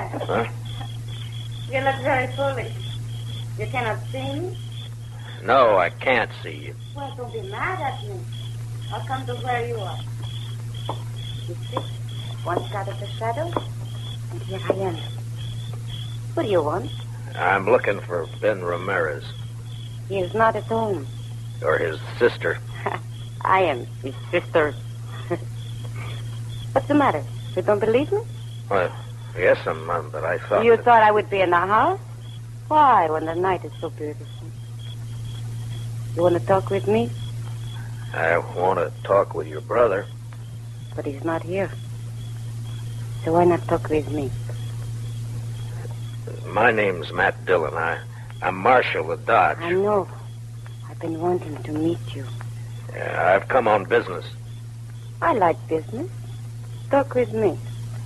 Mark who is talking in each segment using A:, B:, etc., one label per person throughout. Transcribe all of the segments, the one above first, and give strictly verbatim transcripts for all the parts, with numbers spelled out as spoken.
A: Huh?
B: You look very foolish. You cannot see me?
A: No, I can't see you.
B: Well, don't be mad at me. I'll come to where you are. You see, once out of the shadow, and here I am. What do you want?
A: I'm looking for Ben Ramirez.
B: He is not at home.
A: Or his sister.
B: I am his sister. What's the matter? You don't believe me?
A: Well, yes, Mom, but I thought...
B: You
A: that...
B: thought I would be in the house? Why, when the night is so beautiful? You want to talk with me?
A: I want to talk with your brother.
B: But he's not here. So why not talk with me?
A: My name's Matt Dillon. I, I'm Marshal of Dodge.
B: I know. I've been wanting to meet you.
A: Yeah, I've come on business.
B: I like business. Talk with me.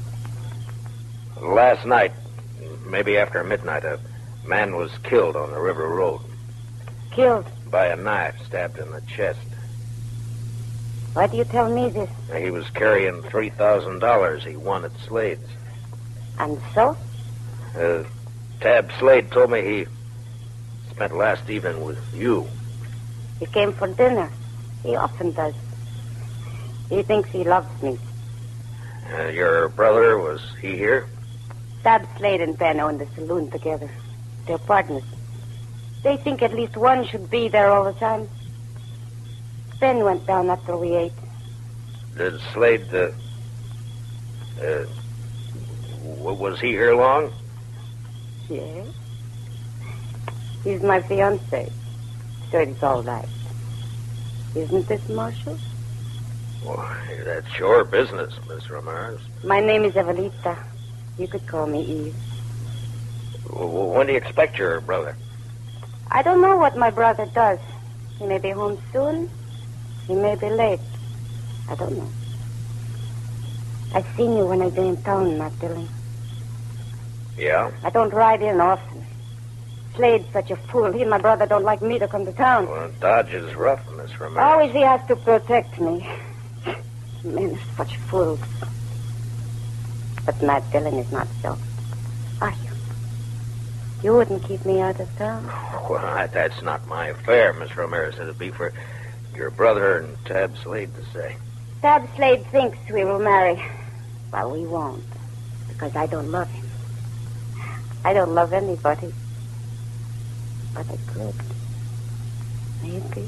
A: Last night, maybe after midnight, a man was killed on the river road.
B: Killed?
A: By a knife, stabbed in the chest.
B: Why do you tell me this?
A: He was carrying three thousand dollars he won at Slade's.
B: And so?
A: Uh, Tab Slade told me he spent last evening with you.
B: He came for dinner. He often does. He thinks he loves me.
A: Uh, your brother, was he here?
B: Tab Slade and Ben own the saloon together. They're partners. They think at least one should be there all the time. Ben went down after we ate.
A: Did Slade, uh, uh, w- was he here long?
B: Yes. He's my fiancé. So it's all right. Isn't it, Marshal?
A: Well, that's your business, Miss Ramirez.
B: My name is Evelita. You could call me Eve.
A: W- when do you expect your brother?
B: I don't know what my brother does. He may be home soon. He may be late. I don't know. I've seen you when I've been in town, Matt Dillon.
A: Yeah?
B: I don't ride in often. Slade's such a fool. He and my brother don't like me to come to town.
A: Well, Dodge is rough, Miss Ramirez.
B: Always he has to protect me. Men are such fools. But Matt Dillon is not so. Are you? You wouldn't keep me out of town?
A: Well, that, that's not my affair, Miss Ramirez. It'd be for your brother and Tab Slade to say.
B: Tab Slade thinks we will marry. Well, we won't. Because I don't love him. I don't love anybody. But I could. Maybe.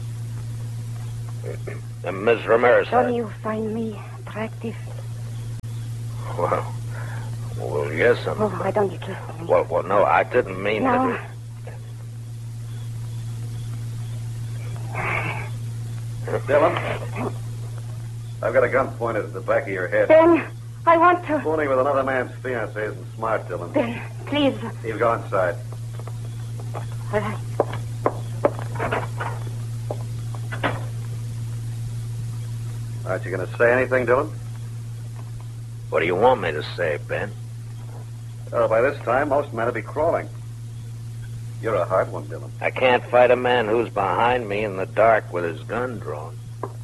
A: Uh, Miss Ramirez...
B: Don't
A: I...
B: you find me attractive?
A: Well, well, yes, I'm...
B: Oh, why don't you kiss me?
A: Well, well, no, I didn't mean
B: No.
A: to...
C: Dillon, I've got a gun pointed at the back of your head.
B: Ben, I want to...
C: Fooling with another man's fiancée isn't smart, Dillon.
B: Ben, please.
C: You go inside.
B: All right.
C: Aren't you going to say anything, Dillon?
A: What do you want me to say, Ben?
C: Oh, by this time, most men will be crawling. You're a hard one, Dillon.
A: I can't fight a man who's behind me in the dark with his gun drawn.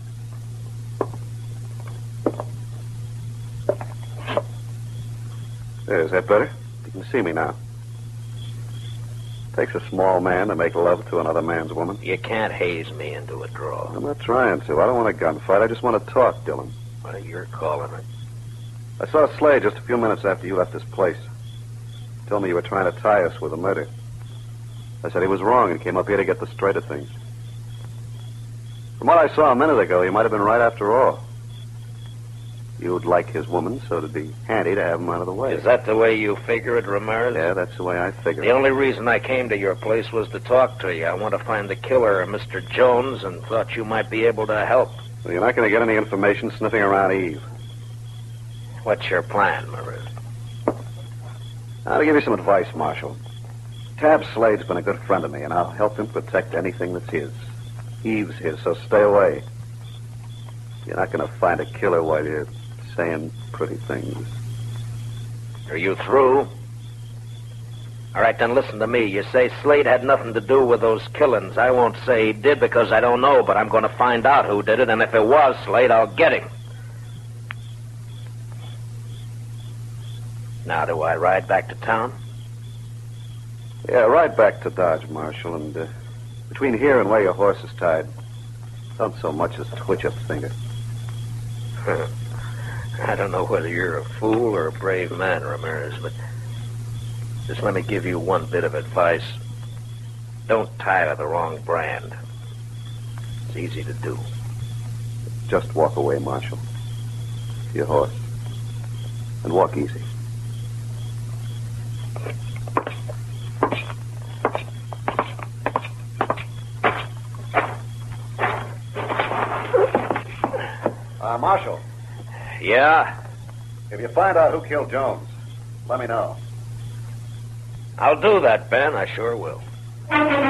C: There, is that better? You can see me now. Takes a small man to make love to another man's woman.
A: You can't haze me into a draw.
C: I'm not trying to. I don't want a gunfight. I just want to talk, Dillon.
A: Well, you're calling it.
C: I saw Slade just a few minutes after you left this place. He told me you were trying to tie us with a murder. I said he was wrong and came up here to get the straight of things. From what I saw a minute ago, he might have been right after all. You'd like his woman, so it'd be handy to have him out of the way.
A: Is that the way you figure it, Ramirez?
C: Yeah, that's the way I figure
A: The
C: it.
A: only reason I came to your place was to talk to you. I want to find the killer, Mister Jones, and thought you might be able to help.
C: Well, you're not going to get any information sniffing around Eve.
A: What's your plan, Ramirez?
C: I'll give you some advice, Marshal. Tab Slade's been a good friend of me, and I'll help him protect anything that's his. Eve's his, so stay away. You're not going to find a killer while you're saying pretty things.
A: Are you through? All right, then listen to me. You say Slade had nothing to do with those killings. I won't say he did because I don't know, but I'm going to find out who did it, and if it was Slade, I'll get him. Now, do I ride back to town?
C: Yeah, ride back to Dodge, Marshal, and uh, between here and where your horse is tied, don't so much as twitch a finger.
A: I don't know whether you're a fool or a brave man, Ramirez, but just let me give you one bit of advice. Don't tire the wrong brand. It's easy to do.
C: Just walk away, Marshal. To your horse. And walk easy. Uh, Marshal.
A: Yeah?
C: If you find out who killed Jones, let me know.
A: I'll do that, Ben. I sure will.